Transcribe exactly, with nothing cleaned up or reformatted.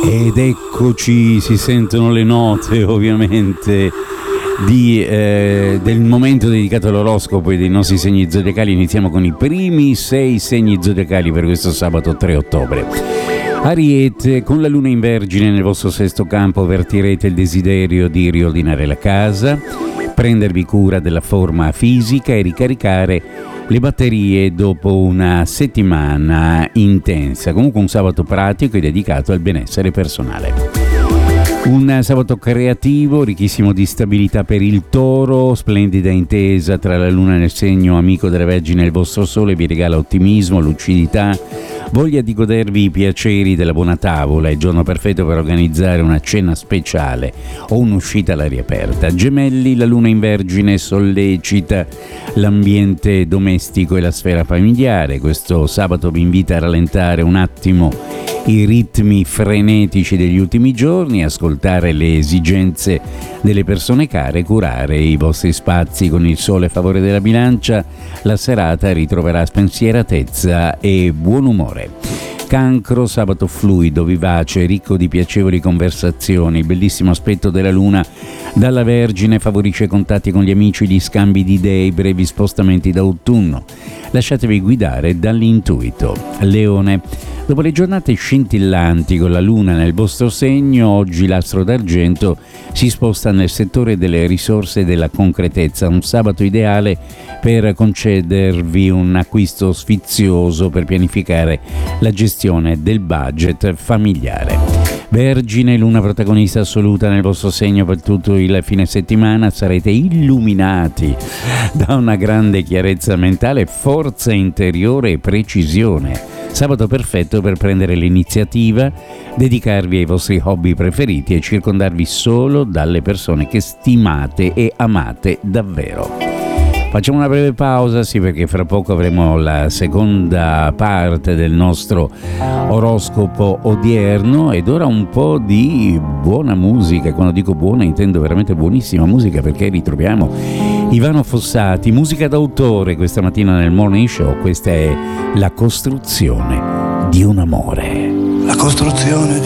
Ed eccoci, si sentono le note ovviamente di, eh, del momento dedicato all'oroscopo e dei nostri segni zodiacali. Iniziamo con i primi sei segni zodiacali per questo sabato tre ottobre. Ariete, con la luna in Vergine nel vostro sesto campo avvertirete il desiderio di riordinare la casa, prendervi cura della forma fisica e ricaricare le batterie dopo una settimana intensa. Comunque un sabato pratico e dedicato al benessere personale. Un sabato creativo, ricchissimo di stabilità per il Toro, splendida intesa tra la luna nel segno amico della Vergine e il vostro sole vi regala ottimismo, lucidità, voglia di godervi i piaceri della buona tavola, è giorno perfetto per organizzare una cena speciale o un'uscita all'aria aperta. Gemelli, la luna in Vergine sollecita l'ambiente domestico e la sfera familiare. Questo sabato vi invita a rallentare un attimo i ritmi frenetici degli ultimi giorni, ascoltare le esigenze delle persone care, curare i vostri spazi. Con il sole a favore della bilancia, la serata ritroverà spensieratezza e buon umore. Cancro, sabato fluido, vivace, ricco di piacevoli conversazioni. Il bellissimo aspetto della luna dalla Vergine favorisce contatti con gli amici, gli scambi di idee, brevi spostamenti d'autunno. Lasciatevi guidare dall'intuito. Leone, dopo le giornate scintillanti con la luna nel vostro segno, oggi l'astro d'argento si sposta nel settore delle risorse e della concretezza. Un sabato ideale per concedervi un acquisto sfizioso, per pianificare la gestione del budget familiare. Vergine, luna protagonista assoluta nel vostro segno per tutto il fine settimana, sarete illuminati da una grande chiarezza mentale, forza interiore e precisione. Sabato perfetto per prendere l'iniziativa, dedicarvi ai vostri hobby preferiti e circondarvi solo dalle persone che stimate e amate davvero. Facciamo una breve pausa, sì, perché fra poco avremo la seconda parte del nostro oroscopo odierno, ed ora un po' di buona musica. Quando dico buona intendo veramente buonissima musica, perché ritroviamo Ivano Fossati, musica d'autore questa mattina nel Morning Show. Questa è La costruzione di un amore. La costruzione di